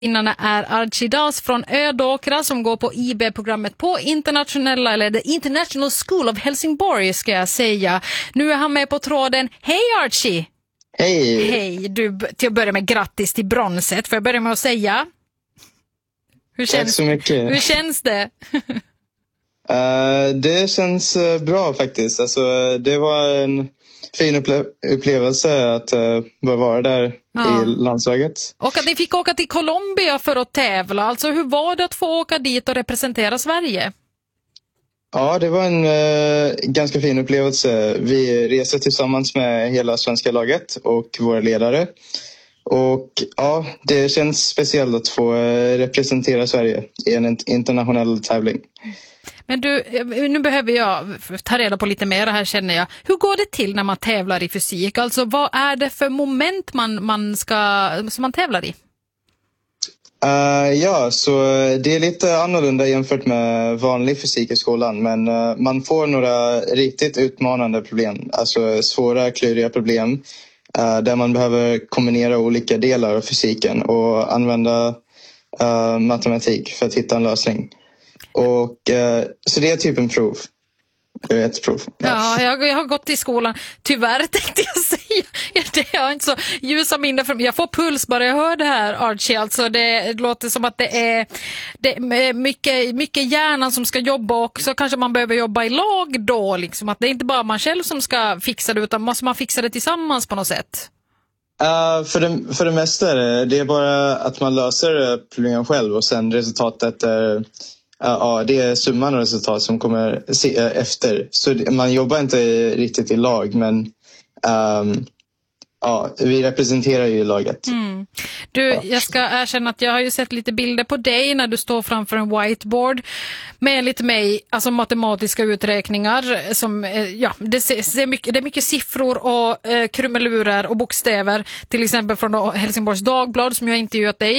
Vinnarna är Archie Dals från Ödåkra som går på IB-programmet på internationella, eller The International School of Helsingborg ska jag säga. Nu är han med på tråden. Hej Archie! Hej! Hej, du, till att börja med grattis till bronset. Får jag börja med att säga? Tack så mycket. Hur känns det? Det känns bra faktiskt. Alltså, det var en fin upplevelse att bara vara där i landslaget. Och att ni fick åka till Colombia för att tävla. Alltså hur var det att få åka dit och representera Sverige? Ja, det var en ganska fin upplevelse. Vi reste tillsammans med hela svenska laget och våra ledare. Och ja, det känns speciellt att få representera Sverige i en internationell tävling. Men du, nu behöver jag ta reda på lite mer här känner jag. Hur går det till när man tävlar i fysik? Alltså vad är det för moment som man tävlar i? Ja, så det är lite annorlunda jämfört med vanlig fysik i skolan. Men man får några riktigt utmanande problem. Alltså svåra, kluriga problem. Där man behöver kombinera olika delar av fysiken och använda matematik för att hitta en lösning. Och så det är typ en prov. Det är ett prov. Ja, jag har gått i skolan. Tyvärr tänkte jag säga. Det har inte så ljusa minnen för mig. Jag får puls bara jag hör det här, Archie. Alltså det låter som att det är mycket hjärnan som ska jobba och så kanske man behöver jobba i lag då. Liksom. Att det är inte bara man själv som ska fixa det utan måste man fixa det tillsammans på något sätt. För det mesta det är bara att man löser problemen själv och sen resultatet är... Ja, det är summan av resultat som kommer efter. Så man jobbar inte riktigt i lag, men vi representerar ju laget. Mm. Du, jag ska erkänna att jag har ju sett lite bilder på dig när du står framför en whiteboard med lite alltså matematiska uträkningar som, det är mycket siffror och krumelurer och bokstäver, till exempel från Helsingborgs Dagblad som jag intervjuat dig.